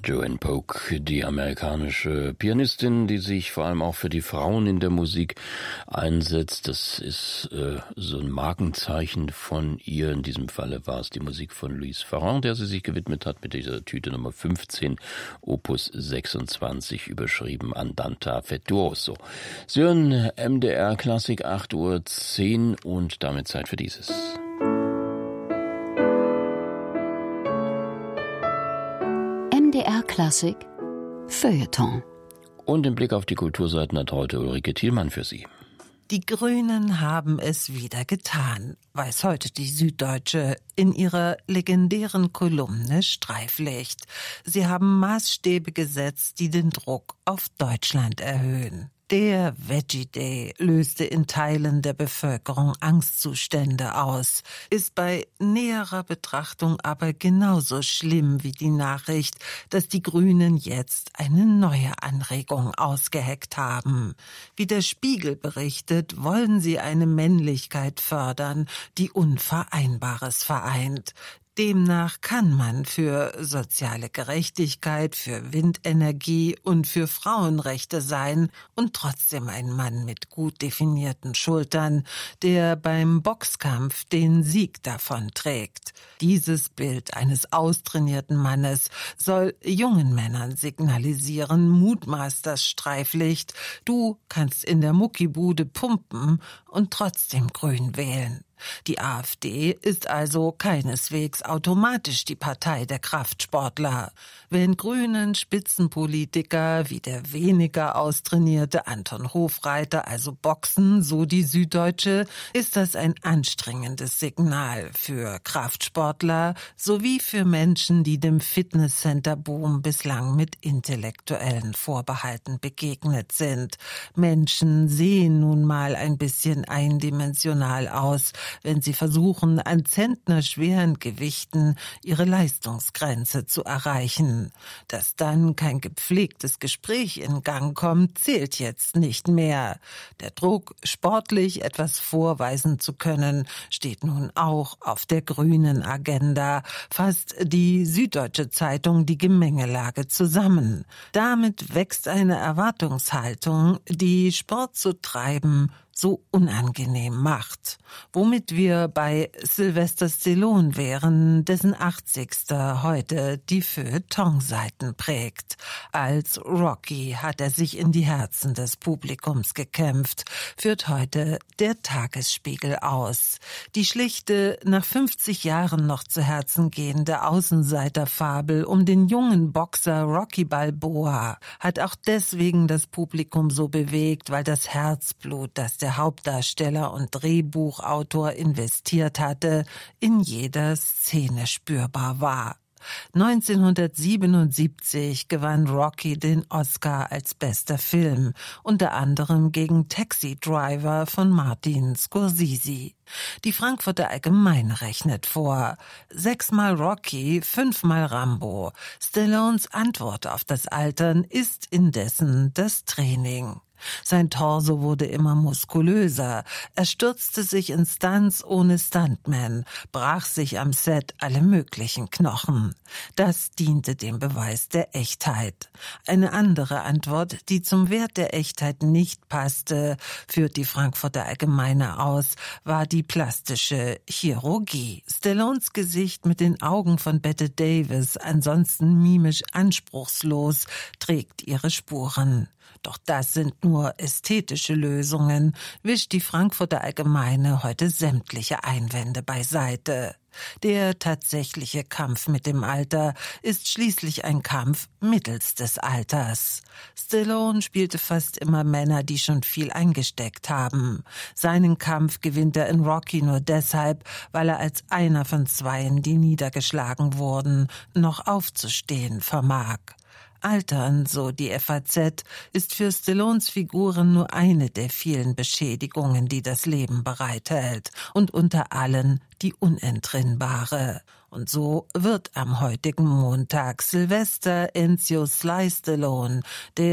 Joanne Polk, die amerikanische Pianistin, die sich vor allem auch für die Frauen in der Musik einsetzt. Das ist so ein Markenzeichen von ihr. In diesem Falle war es die Musik von Louis Farrand, der sie sich gewidmet hat mit dieser Tüte Nummer 15, Opus 26, überschrieben Andante Affettuoso. Sie hören MDR Klassik, 8:10 Uhr und damit Zeit für dieses. MDR Klassik Feuilleton. Und den Blick auf die Kulturseiten hat heute Ulrike Thielmann für Sie. Die Grünen haben es wieder getan, weiß heute die Süddeutsche in ihrer legendären Kolumne Streiflicht. Sie haben Maßstäbe gesetzt, die den Druck auf Deutschland erhöhen. Der Veggie Day löste in Teilen der Bevölkerung Angstzustände aus, ist bei näherer Betrachtung aber genauso schlimm wie die Nachricht, dass die Grünen jetzt eine neue Anregung ausgeheckt haben. Wie der Spiegel berichtet, wollen sie eine Männlichkeit fördern, die Unvereinbares vereint. Demnach kann man für soziale Gerechtigkeit, für Windenergie und für Frauenrechte sein und trotzdem ein Mann mit gut definierten Schultern, der beim Boxkampf den Sieg davonträgt. Dieses Bild eines austrainierten Mannes soll jungen Männern signalisieren, mutmaßt das Streiflicht, du kannst in der Muckibude pumpen und trotzdem grün wählen. Die AfD ist also keineswegs automatisch die Partei der Kraftsportler. Wenn grünen Spitzenpolitiker wie der weniger austrainierte Anton Hofreiter also boxen, so die Süddeutsche, ist das ein anstrengendes Signal für Kraftsportler sowie für Menschen, die dem Fitnesscenter-Boom bislang mit intellektuellen Vorbehalten begegnet sind. Menschen sehen nun mal ein bisschen eindimensional aus, wenn sie versuchen, an zentnerschweren Gewichten ihre Leistungsgrenze zu erreichen. Dass dann kein gepflegtes Gespräch in Gang kommt, zählt jetzt nicht mehr. Der Druck, sportlich etwas vorweisen zu können, steht nun auch auf der grünen Agenda, fasst die Süddeutsche Zeitung die Gemengelage zusammen. Damit wächst eine Erwartungshaltung, die Sport zu treiben so unangenehm macht. Womit wir bei Sylvester Stallone wären, dessen 80. heute die Feuilleton-Seiten prägt. Als Rocky hat er sich in die Herzen des Publikums gekämpft, führt heute der Tagesspiegel aus. Die schlichte, nach 50 Jahren noch zu Herzen gehende Außenseiterfabel um den jungen Boxer Rocky Balboa hat auch deswegen das Publikum so bewegt, weil das Herzblut, das der Hauptdarsteller und Drehbuchautor investiert hatte, in jeder Szene spürbar war. 1977 gewann Rocky den Oscar als bester Film, unter anderem gegen Taxi Driver von Martin Scorsese. Die Frankfurter Allgemeine rechnet vor: 6-mal Rocky, 5-mal Rambo. Stallones Antwort auf das Altern ist indessen das Training. Sein Torso wurde immer muskulöser. Er stürzte sich in Stunts ohne Stuntman, brach sich am Set alle möglichen Knochen. Das diente dem Beweis der Echtheit. Eine andere Antwort, die zum Wert der Echtheit nicht passte, führt die Frankfurter Allgemeine aus, war die plastische Chirurgie. Stallones Gesicht mit den Augen von Bette Davis, ansonsten mimisch anspruchslos, trägt ihre Spuren. Doch das sind nur ästhetische Lösungen, wischt die Frankfurter Allgemeine heute sämtliche Einwände beiseite. Der tatsächliche Kampf mit dem Alter ist schließlich ein Kampf mittels des Alters. Stallone spielte fast immer Männer, die schon viel eingesteckt haben. Seinen Kampf gewinnt er in Rocky nur deshalb, weil er als einer von zweien, die niedergeschlagen wurden, noch aufzustehen vermag. Altern, so die FAZ, ist für Stallones Figuren nur eine der vielen Beschädigungen, die das Leben bereithält, und unter allen die unentrinnbare. Und so wird am heutigen Montag Sylvester Enzio Sly Stallone, der